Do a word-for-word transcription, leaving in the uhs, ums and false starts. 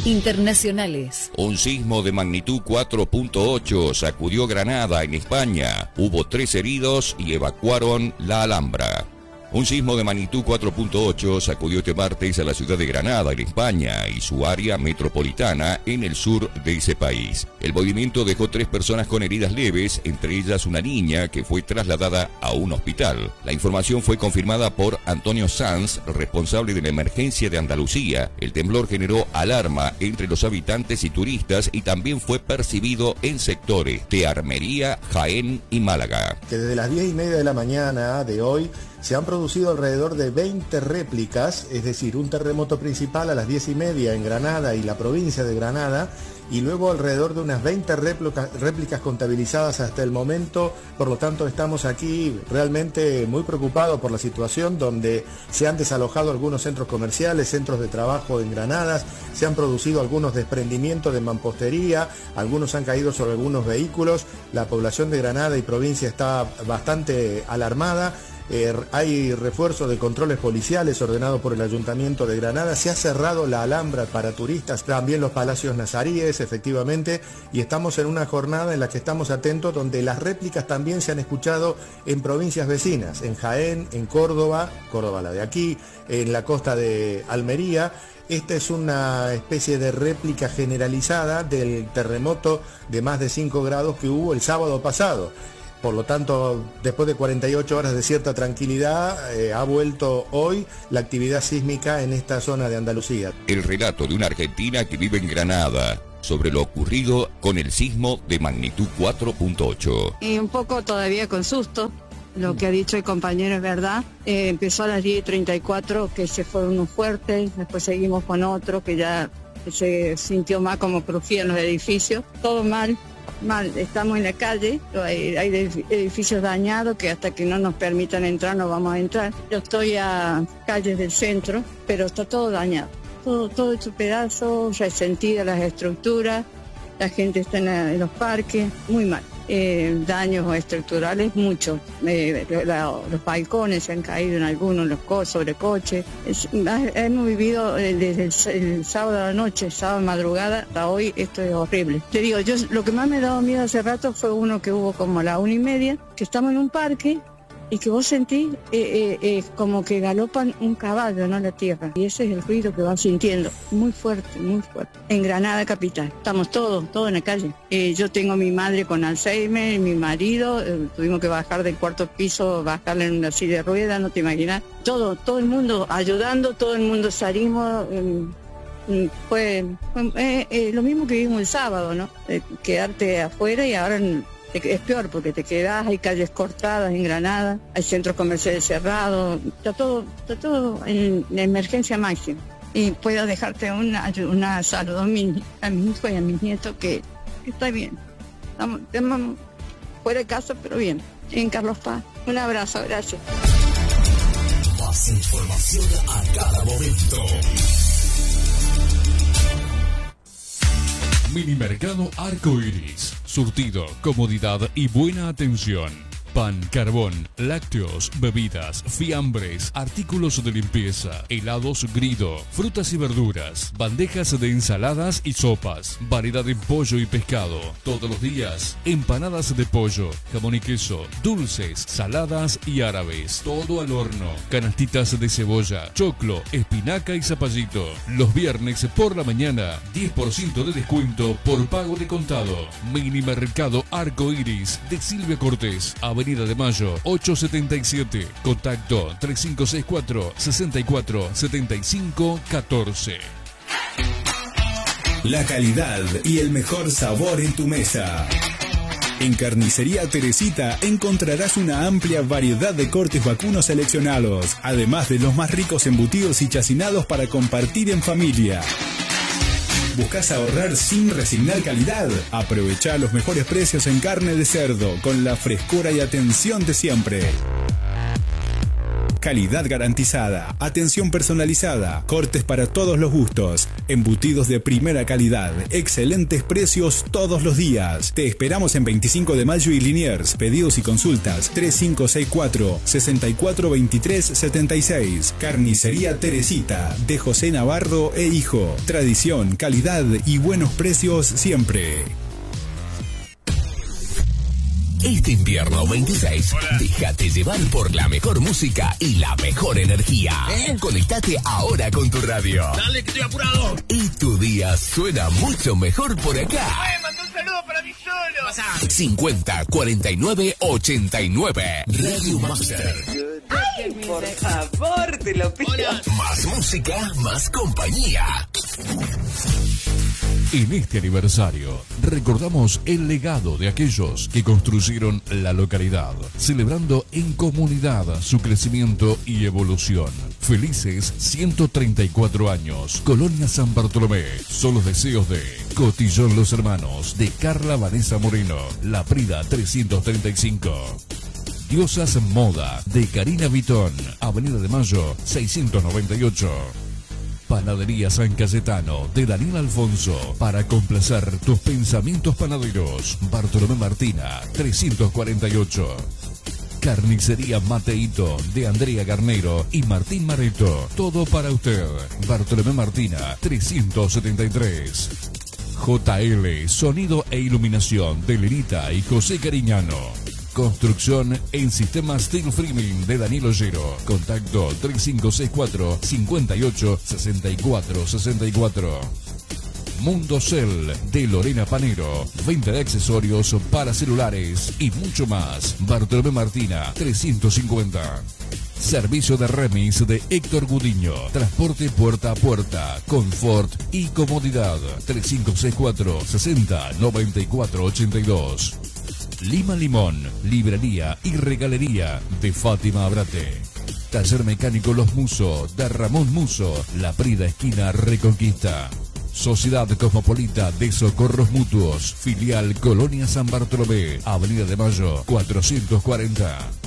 Internacionales. Un sismo de magnitud cuatro punto ocho sacudió Granada, en España. Hubo tres heridos y evacuaron la Alhambra. Un sismo de magnitud cuatro punto ocho sacudió este martes a la ciudad de Granada, en España, y su área metropolitana en el sur de ese país. El movimiento dejó tres personas con heridas leves, entre ellas una niña que fue trasladada a un hospital. La información fue confirmada por Antonio Sanz, responsable de la emergencia de Andalucía. El temblor generó alarma entre los habitantes y turistas y también fue percibido en sectores de Armería, Jaén y Málaga. Que desde las diez y media de la mañana de hoy se han producido alrededor de veinte réplicas, es decir, un terremoto principal a las diez y media en Granada y la provincia de Granada, y luego alrededor de unas veinte réplicas, réplicas contabilizadas hasta el momento. Por lo tanto, estamos aquí realmente muy preocupados por la situación, donde se han desalojado algunos centros comerciales, centros de trabajo en Granada, se han producido algunos desprendimientos de mampostería, algunos han caído sobre algunos vehículos. La población de Granada y provincia está bastante alarmada. Eh, hay refuerzo de controles policiales ordenados por el Ayuntamiento de Granada. Se ha cerrado la Alhambra para turistas, también los palacios nazaríes, efectivamente, y estamos en una jornada en la que estamos atentos, donde las réplicas también se han escuchado en provincias vecinas, en Jaén, en Córdoba, Córdoba la de aquí, en la costa de Almería. Esta es una especie de réplica generalizada del terremoto de más de cinco grados que hubo el sábado pasado. Por lo tanto, después de cuarenta y ocho horas de cierta tranquilidad, eh, ha vuelto hoy la actividad sísmica en esta zona de Andalucía. El relato de una argentina que vive en Granada sobre lo ocurrido con el sismo de magnitud cuatro punto ocho. Y un poco todavía con susto. Lo que ha dicho el compañero es verdad. Eh, empezó a las diez y treinta y cuatro, que se fueron unos fuertes, después seguimos con otro que ya se sintió más como crujía en los edificios. Todo mal. Mal, estamos en la calle, hay, hay edificios dañados que hasta que no nos permitan entrar no vamos a entrar. Yo estoy a calles del centro, pero está todo dañado, todo, todo hecho pedazos, resentidas las estructuras, la gente está en, la, en los parques, muy mal. Eh, daños estructurales muchos, eh, la, los balcones se han caído en algunos, los co sobre coches. Es, hemos vivido eh, desde el, el sábado a la noche, sábado madrugada hasta hoy. Esto es horrible. Te digo, yo lo que más me ha dado miedo hace rato fue uno que hubo como a la una y media, que estamos en un parque y que vos sentís eh, eh, eh, como que galopan un caballo, no la tierra. Y ese es el ruido que vas sintiendo, muy fuerte, muy fuerte. En Granada capital, estamos todos, todos en la calle. Eh, yo tengo a mi madre con Alzheimer, mi marido, eh, tuvimos que bajar del cuarto piso, bajarle en una silla de ruedas, no te imaginas. Todo, todo el mundo ayudando, todo el mundo salimos. Eh, fue fue eh, eh, lo mismo que vimos el sábado, ¿no? Eh, quedarte afuera y ahora... En, es peor porque te quedás, hay calles cortadas en Granada, hay centros comerciales cerrados, está todo, está todo en, en emergencia máxima. Y puedo dejarte una, una saludo a mi, a mi hijo y a mis nietos que, que está bien. Estamos, estamos fuera de casa, pero bien, en Carlos Paz. Un abrazo, gracias. Más información a cada momento. Minimercado Arcoiris. Surtido, comodidad y buena atención. Pan, carbón, lácteos, bebidas, fiambres, artículos de limpieza, helados Grido, frutas y verduras, bandejas de ensaladas y sopas, variedad de pollo y pescado. Todos los días, empanadas de pollo, jamón y queso, dulces, saladas y árabes. Todo al horno. Canastitas de cebolla, choclo, espinaca y zapallito. Los viernes por la mañana, diez por ciento de descuento por pago de contado. Mini Mercado Arcoiris de Silvia Cortés, Avenida de Mayo, ochocientos setenta y siete. Contacto tres cinco seis cuatro, seis cuatro siete cinco uno cuatro. La calidad y el mejor sabor en tu mesa. En Carnicería Teresita encontrarás una amplia variedad de cortes vacunos seleccionados, además de los más ricos embutidos y chacinados para compartir en familia. ¿Buscas ahorrar sin resignar calidad? Aprovecha los mejores precios en carne de cerdo con la frescura y atención de siempre. calidad garantizada, atención personalizada, cortes para todos los gustos, embutidos de primera calidad, excelentes precios todos los días. Te esperamos en veinticinco de mayo y Liniers. Pedidos y consultas tres cinco seis cuatro, seis cuatro dos tres siete seis. Carnicería Teresita, de José Navarro e Hijo. Tradición, calidad y buenos precios siempre. Este invierno veintiséis, Hola. Déjate llevar por la mejor música y la mejor energía. ¿Eh? Conectate ahora con tu radio. Dale, que estoy apurado. Y tu día suena mucho mejor por acá. ¡Ay, mandó un saludo para mí solo! Pasá. cincuenta cuarenta y nueve ochenta y nueve. Radio Master. Ay, por favor, te lo pido. Hola. Más música, más compañía. En este aniversario, recordamos el legado de aquellos que construyeron la localidad, celebrando en comunidad su crecimiento y evolución. Felices ciento treinta y cuatro años, Colonia San Bartolomé. Son los deseos de Cotillón Los Hermanos, de Carla Vanessa Moreno, La Prida trescientos treinta y cinco. Diosas Moda, de Karina Vitón, Avenida de Mayo seiscientos noventa y ocho. Panadería San Cayetano, de Daniel Alfonso, para complacer tus pensamientos panaderos. Bartolomé Martina, trescientos cuarenta y ocho. Carnicería Mateito, de Andrea Garnero y Martín Mareto. Todo para usted. Bartolomé Martina, trescientos setenta y tres. J L, Sonido e Iluminación, de Lerita y José Cariñano. Construcción en sistemas Steel Framing, de Daniel Ollero. Contacto tres cinco seis cuatro, cinco ocho, seis cuatro seis cuatro. Mundo Cell, de Lorena Panero. Venta de accesorios para celulares y mucho más. Bartolomé Martina, trescientos cincuenta. Servicio de remis de Héctor Gudiño. Transporte puerta a puerta, confort y comodidad. tres cinco seis cuatro, sesenta, noventa y cuatro ochenta y dos. Lima Limón, librería y regalería, de Fátima Abrate. Taller mecánico Los Muso, de Ramón Muso, La Prida esquina Reconquista. Sociedad Cosmopolita de Socorros Mutuos, filial Colonia San Bartolomé, Avenida de Mayo cuatrocientos cuarenta.